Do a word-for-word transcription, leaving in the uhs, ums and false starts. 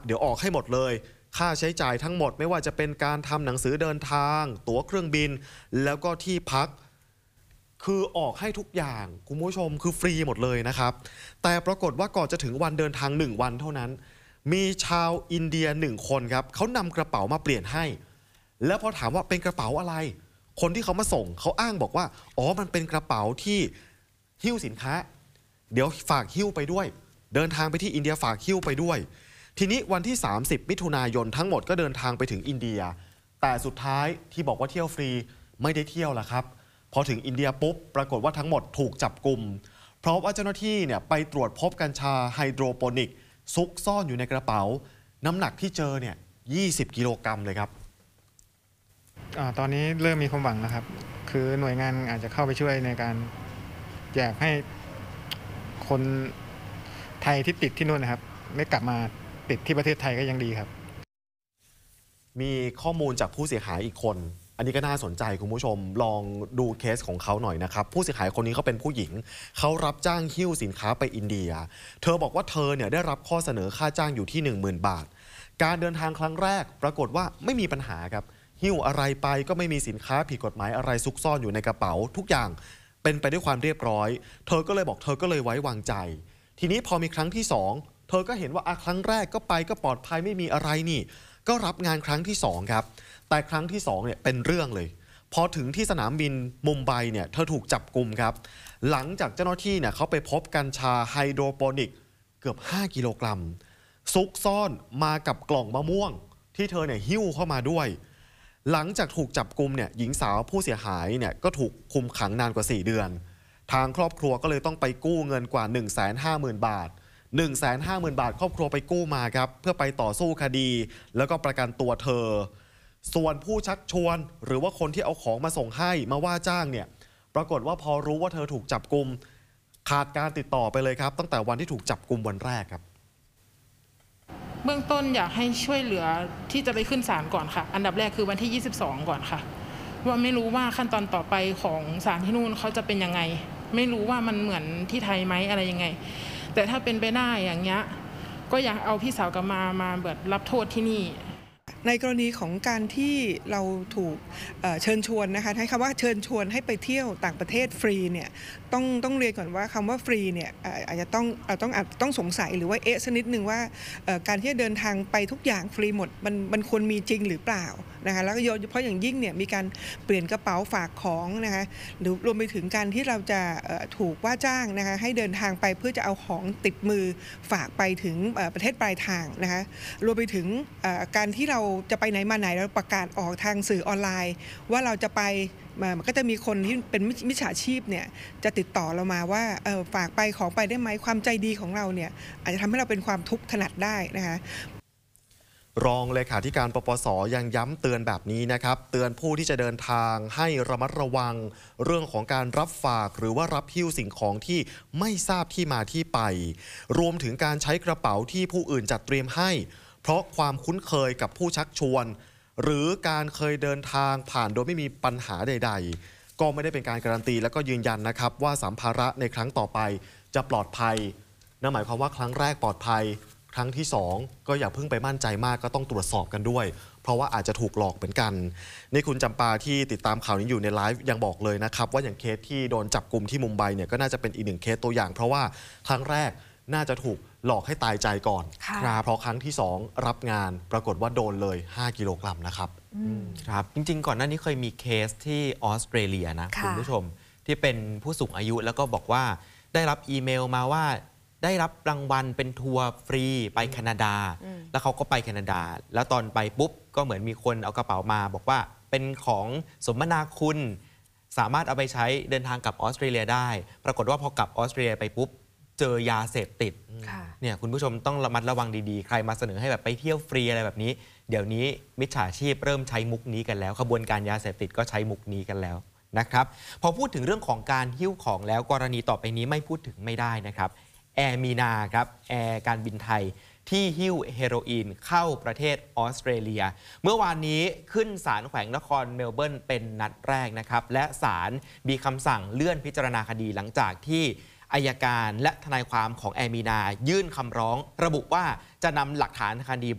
ดี๋ยวออกให้หมดเลยค่าใช้จ่ายทั้งหมดไม่ว่าจะเป็นการทำหนังสือเดินทางตั๋วเครื่องบินแล้วก็ที่พักคือออกให้ทุกอย่างคุณผู้ชมคือฟรีหมดเลยนะครับแต่ปรากฏว่าก่อนจะถึงวันเดินทางหนึ่งวันเท่านั้นมีชาวอินเดียหนึ่งคนครับเขานำกระเป๋ามาเปลี่ยนให้แล้วพอถามว่าเป็นกระเป๋าอะไรคนที่เขามาส่งเขาอ้างบอกว่าอ๋อมันเป็นกระเป๋าที่หิ้วสินค้าเดี๋ยวฝากหิ้วไปด้วยเดินทางไปที่อินเดียฝากหิ้วไปด้วยทีนี้วันที่สามสิบมิถุนายนทั้งหมดก็เดินทางไปถึงอินเดียแต่สุดท้ายที่บอกว่าเที่ยวฟรีไม่ได้เที่ยวละครับพอถึงอินเดียปุ๊บปรากฏว่าทั้งหมดถูกจับกุมเพราะว่าเจ้าหน้าที่เนี่ยไปตรวจพบกัญชาไฮโดรโปนิกซุกซ่อนอยู่ในกระเป๋าน้ำหนักที่เจอเนี่ยยี่สิบกิโลกรัมเลยครับอ่าตอนนี้เริ่มมีความหวังแล้วครับคือหน่วยงานอาจจะเข้าไปช่วยในการอยากให้คนไทยที่ติดที่นู่นนะครับไม่กลับมาติดที่ประเทศไทยก็ยังดีครับมีข้อมูลจากผู้เสียหายอีกคนอันนี้ก็น่าสนใจคุณผู้ชมลองดูเคสของเขาหน่อยนะครับผู้เสียหายคนนี้เขาเป็นผู้หญิงเขารับจ้างหิ้วสินค้าไปอินเดียเธอบอกว่าเธอเนี่ยได้รับข้อเสนอค่าจ้างอยู่ที่ หนึ่งหมื่น บาทการเดินทางครั้งแรกปรากฏว่าไม่มีปัญหาครับหิ้วอะไรไปก็ไม่มีสินค้าผิดกฎหมายอะไรซุกซ่อนอยู่ในกระเป๋าทุกอย่างเป็นไปด้วยความเรียบร้อยเธอก็เลยบอกเธอก็เลยไว้วางใจทีนี้พอมีครั้งที่สองเธอก็เห็นว่าครั้งแรกก็ไปก็ปลอดภัยไม่มีอะไรนี่ก็รับงานครั้งที่สองครับแต่ครั้งที่สองเนี่ยเป็นเรื่องเลยพอถึงที่สนามบินมุมไบเนี่ยเธอถูกจับกุมครับหลังจากเจ้าหน้าที่เนี่ยเขาไปพบกัญชาไฮโดรโปนิกเกือบห้ากิโลกรัมซุกซ่อนมากับกล่องมะม่วงที่เธอเนี่ยหิ้วเข้ามาด้วยหลังจากถูกจับกุมเนี่ยหญิงสาวผู้เสียหายเนี่ยก็ถูกคุมขังนานกว่าสี่เดือนทางครอบครัวก็เลยต้องไปกู้เงินกว่า หนึ่งแสนห้าหมื่น บาท หนึ่งแสนห้าหมื่น บาทครอบครัวไปกู้มาครับเพื่อไปต่อสู้คดีแล้วก็ประกันตัวเธอส่วนผู้ชักชวนหรือว่าคนที่เอาของมาส่งให้มาว่าจ้างเนี่ยปรากฏว่าพอรู้ว่าเธอถูกจับกุมขาดการติดต่อไปเลยครับตั้งแต่วันที่ถูกจับกุมวันแรกครับเบื้องต้นอยากให้ช่วยเหลือที่จะไปขึ้นศาลก่อนค่ะอันดับแรกคือวันที่ยี่สิบสองก่อนค่ะว่าไม่รู้ว่าขั้นตอนต่อไปของศาลที่นู่นเขาจะเป็นยังไงไม่รู้ว่ามันเหมือนที่ไทยไหมอะไรยังไงแต่ถ้าเป็นไปได้อย่างเงี้ยก็อยากเอาพี่สาวกลับมามาแบบรับโทษที่นี่ในกรณีของการที่เราถูกเชิญชวนนะคะใช้คำว่าเชิญชวนให้ไปเที่ยวต่างประเทศฟรีเนี่ยต้องต้องเรียนก่อนว่าคำว่าฟรีเนี่ยอาจจะต้องต้องอาจต้องสงสัยหรือว่าเอ๊ะสักนิดนึงว่าการที่จะเดินทางไปทุกอย่างฟรีหมดมันมันควรมีจริงหรือเปล่านะคะแล้วก็โดยเฉพาะอย่างยิ่งเนี่ยมีการเปลี่ยนกระเป๋าฝากของนะคะหรือรวมไปถึงการที่เราจะถูกว่าจ้างนะคะให้เดินทางไปเพื่อจะเอาของติดมือฝากไปถึงประเทศปลายทางนะคะรวมไปถึงการที่เราจะไปไหนมาไหนเราประกาศออกทางสื่อออนไลน์ว่าเราจะไปมันก็จะมีคนที่เป็นมิจฉาชีพเนี่ยจะติดต่อเรามาว่าเออฝากไปของไปได้ไหมความใจดีของเราเนี่ยอาจจะทำให้เราเป็นความทุกข์ถนัดได้นะคะรองเลขาธิการปปส.ยังย้ำเตือนแบบนี้นะครับเตือนผู้ที่จะเดินทางให้ระมัดระวังเรื่องของการรับฝากหรือว่ารับหิ้วสิ่งของที่ไม่ทราบที่มาที่ไปรวมถึงการใช้กระเป๋าที่ผู้อื่นจัดเตรียมให้เพราะความคุ้นเคยกับผู้ชักชวนหรือการเคยเดินทางผ่านโดยไม่มีปัญหาใดๆก็ไม่ได้เป็นการการันตีและก็ยืนยันนะครับว่าสัมภาระในครั้งต่อไปจะปลอดภัยนั่นหมายความว่าครั้งแรกปลอดภัยครั้งที่สองก็อย่าเพิ่งไปมั่นใจมากก็ต้องตรวจสอบกันด้วยเพราะว่าอาจจะถูกหลอกเหมือนกันนี่คุณจำปาที่ติดตามข่าวนี้อยู่ในไลฟ์ยังบอกเลยนะครับว่าอย่างเคสที่โดนจับกุมที่มุมไบเนี่ยก็น่าจะเป็นอีกหนึ่งเคสตัวอย่างเพราะว่าครั้งแรกน่าจะถูกหลอกให้ตายใจก่อนเพราะครั้งที่สองรับงานปรากฏว่าโดนเลยห้ากิโลกรัมนะครับครับจริงๆก่อนหน้านี้เคยมีเคสที่ออสเตรเลียนะคุณผู้ชมที่เป็นผู้สูงอายุแล้วก็บอกว่าได้รับอีเมลมาว่าได้รับรางวัลเป็นทัวร์ฟรีไปแคนาดาแล้วเขาก็ไปแคนาดาแล้วตอนไปปุ๊บก็เหมือนมีคนเอากระเป๋ามาบอกว่าเป็นของสมนาคุณสามารถเอาไปใช้เดินทางกลับออสเตรเลียได้ปรากฏว่าพอกลับออสเตรเลียไปปุ๊บเจอยาเสพติดเนี่ยคุณผู้ชมต้องระมัดระวังดีๆใครมาเสนอให้แบบไปเที่ยวฟรีอะไรแบบนี้เดี๋ยวนี้มิจฉาชีพเริ่มใช้มุกนี้กันแล้วขบวนการยาเสพติดก็ใช้มุกนี้กันแล้วนะครับพอพูดถึงเรื่องของการหิ้วของแล้วกรณีต่อไปนี้ไม่พูดถึงไม่ได้นะครับแอร์มีนาครับแอร์การบินไทยที่หิ้วเฮโรอีนเข้าประเทศออสเตรเลียเมื่อวานนี้ขึ้นศาลแขวงนครเมลเบิร์นเป็นนัดแรกนะครับและศาลมีคำสั่งเลื่อนพิจารณาคดีหลังจากที่อัยการและทนายความของแอร์มีนายื่นคำร้องระบุว่าจะนำหลักฐานคดี